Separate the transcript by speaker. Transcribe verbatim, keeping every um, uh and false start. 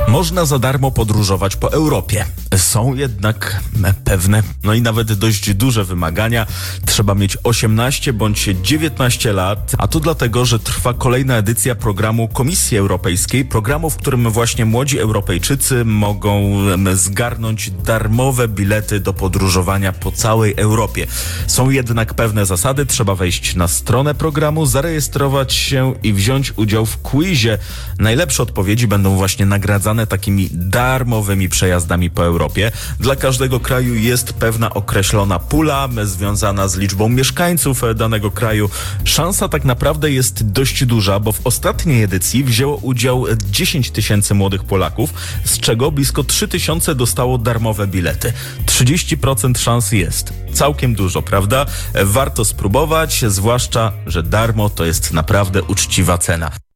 Speaker 1: Można za darmo podróżować po Europie. Są jednak pewne, no i nawet dość duże wymagania. Trzeba mieć osiemnaście bądź dziewiętnaście lat, a to dlatego, że trwa kolejna edycja programu Komisji Europejskiej, programu, w którym właśnie młodzi Europejczycy mogą zgarnąć darmowe bilety do podróżowania po całej Europie. Są jednak pewne zasady, trzeba wejść na stronę programu, zarejestrować się i wziąć udział w quizie. Najlepsze odpowiedzi będą właśnie nagradzane takimi darmowymi przejazdami po Europie. Dla każdego kraju jest pewna określona pula związana z liczbą mieszkańców danego kraju. Szansa tak naprawdę jest dość duża, bo w ostatniej edycji wzięło udział dziesięć tysięcy młodych Polaków, z czego blisko trzy tysiące dostało darmowe bilety. trzydzieści procent szans jest. Całkiem dużo, prawda? Warto spróbować, zwłaszcza, że darmo to jest naprawdę uczciwa cena.